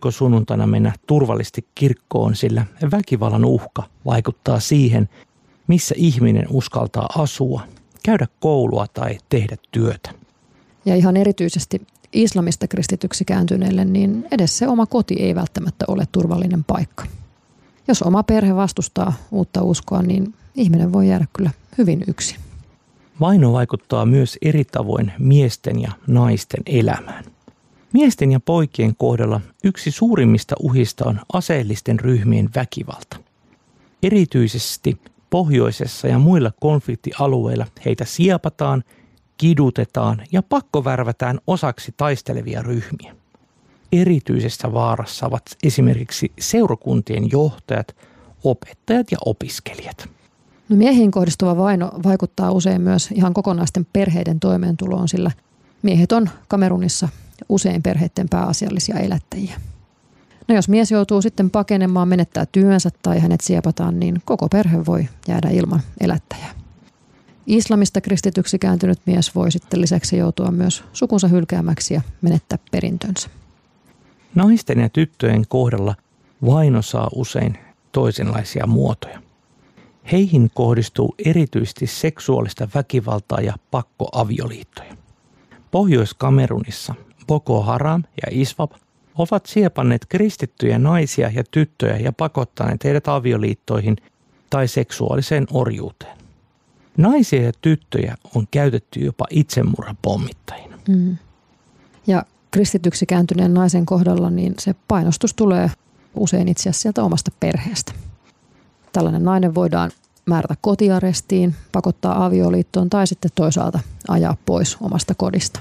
voiko sunnuntaina mennä turvallisesti kirkkoon, sillä väkivallan uhka vaikuttaa siihen, missä ihminen uskaltaa asua, käydä koulua tai tehdä työtä. Ja ihan erityisesti islamista kristityksi kääntyneille, niin edes se oma koti ei välttämättä ole turvallinen paikka. Jos oma perhe vastustaa uutta uskoa, niin ihminen voi jäädä kyllä hyvin yksin. Vaino vaikuttaa myös eri tavoin miesten ja naisten elämään. Miesten ja poikien kohdalla yksi suurimmista uhista on aseellisten ryhmien väkivalta. Erityisesti pohjoisessa ja muilla konfliktialueilla heitä siepataan, kidutetaan ja pakkovärvätään osaksi taistelevia ryhmiä. Erityisessä vaarassa ovat esimerkiksi seurakuntien johtajat, opettajat ja opiskelijat. No miehiin kohdistuva vaino vaikuttaa usein myös ihan kokonaisten perheiden toimeentuloon, sillä miehet on Kamerunissa usein perheiden pääasiallisia elättäjiä. No jos mies joutuu sitten pakenemaan, menettää työnsä tai hänet siepataan, niin koko perhe voi jäädä ilman elättäjää. Islamista kristityksi kääntynyt mies voi sitten lisäksi joutua myös sukunsa hylkäämäksi ja menettää perintönsä. Naisten ja tyttöjen kohdalla vaino saa usein toisenlaisia muotoja. Heihin kohdistuu erityisesti seksuaalista väkivaltaa ja pakkoavioliittoja. Pohjois-Kamerunissa Boko Haram ja ISWAP ovat siepanneet kristittyjä naisia ja tyttöjä ja pakottaneet heidät avioliittoihin tai seksuaaliseen orjuuteen. Naisia ja tyttöjä on käytetty jopa itsemurhapommittajina. Ja kristityksi kääntyneen naisen kohdalla niin se painostus tulee usein itse asiassa sieltä omasta perheestä. Tällainen nainen voidaan määrätä kotiarestiin, pakottaa avioliittoon tai sitten toisaalta ajaa pois omasta kodista.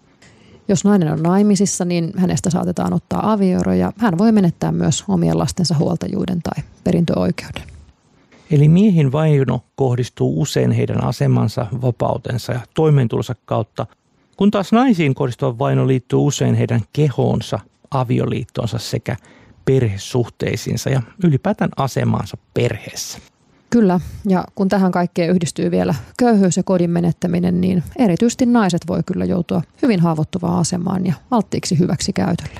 Jos nainen on naimisissa, niin hänestä saatetaan ottaa avioero ja hän voi menettää myös omien lastensa huoltajuuden tai perintöoikeuden. Eli miehin vaino kohdistuu usein heidän asemansa, vapautensa ja toimeentulonsa kautta, kun taas naisiin kohdistuva vaino liittyy usein heidän kehoonsa, avioliittoonsa sekä perhesuhteisiinsa ja ylipäätään asemaansa perheessä. Kyllä, ja kun tähän kaikkeen yhdistyy vielä köyhyys ja kodin menettäminen, niin erityisesti naiset voi kyllä joutua hyvin haavoittuvaan asemaan ja alttiiksi hyväksikäytölle.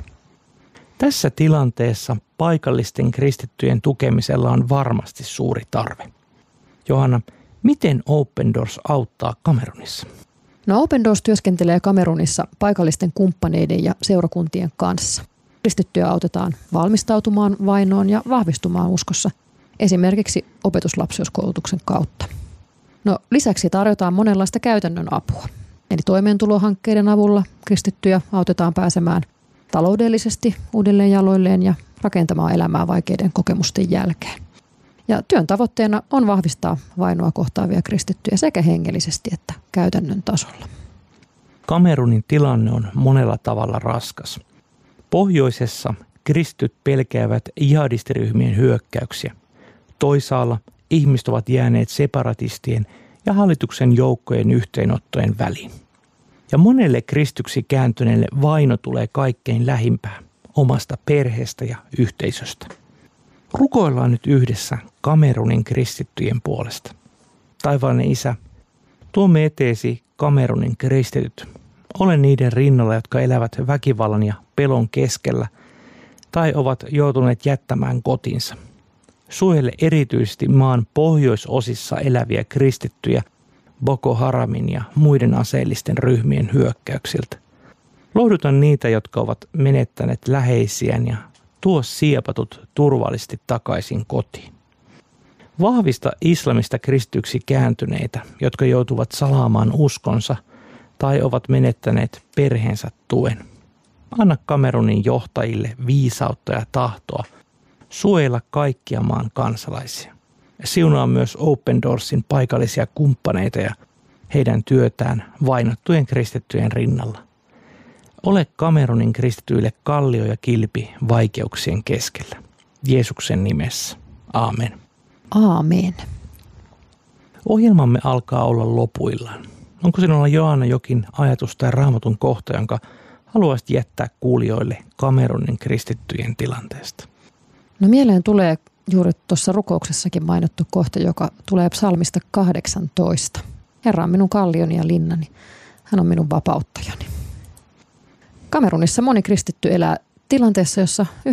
Tässä tilanteessa paikallisten kristittyjen tukemisella on varmasti suuri tarve. Johanna, miten Open Doors auttaa Kamerunissa? No Open Doors työskentelee Kamerunissa paikallisten kumppaneiden ja seurakuntien kanssa. Kristittyjä autetaan valmistautumaan vainoon ja vahvistumaan uskossa, esimerkiksi opetuslapsiuskoulutuksen kautta. No lisäksi tarjotaan monenlaista käytännön apua. Eli toimeentulohankkeiden avulla kristittyjä autetaan pääsemään taloudellisesti uudelleen jaloilleen ja rakentamaan elämää vaikeiden kokemusten jälkeen. Ja työn tavoitteena on vahvistaa vainoa kohtaavia kristittyjä sekä hengellisesti että käytännön tasolla. Kamerunin tilanne on monella tavalla raskas. Pohjoisessa kristityt pelkäävät jihadistiryhmien hyökkäyksiä. Toisaalla ihmiset ovat jääneet separatistien ja hallituksen joukkojen yhteenottojen väliin. Ja monelle kristyksi kääntyneelle vaino tulee kaikkein lähimpään, omasta perheestä ja yhteisöstä. Rukoillaan nyt yhdessä Kamerunin kristittyjen puolesta. Taivaallinen Isä, tuomme eteesi Kamerunin kristityt. Ole niiden rinnalla, jotka elävät väkivallan ja pelon keskellä tai ovat joutuneet jättämään kotinsa. Suojele erityisesti maan pohjoisosissa eläviä kristittyjä Boko Haramin ja muiden aseellisten ryhmien hyökkäyksiltä. Lohduta niitä, jotka ovat menettäneet läheisiään ja tuo siepatut turvallisesti takaisin kotiin. Vahvista islamista kristityksi kääntyneitä, jotka joutuvat salaamaan uskonsa tai ovat menettäneet perheensä tuen. Anna Kamerunin johtajille viisautta ja tahtoa suojella kaikkia maan kansalaisia. Siunaa myös Open Doorsin paikallisia kumppaneita ja heidän työtään vainottujen kristittyjen rinnalla. Ole Kamerunin kristityille kallio ja kilpi vaikeuksien keskellä. Jeesuksen nimessä. Aamen. Aamen. Ohjelmamme alkaa olla lopuillaan. Onko sinulla, Johanna, jokin ajatus tai raamatun kohta, jonka haluaisit jättää kuulijoille Kamerunin kristittyjen tilanteesta? No mieleen tulee juuri tuossa rukouksessakin mainittu kohta, joka tulee psalmista 18. Herra on minun kallioni ja linnani. Hän on minun vapauttajani. Kamerunissa moni kristitty elää tilanteessa, jossa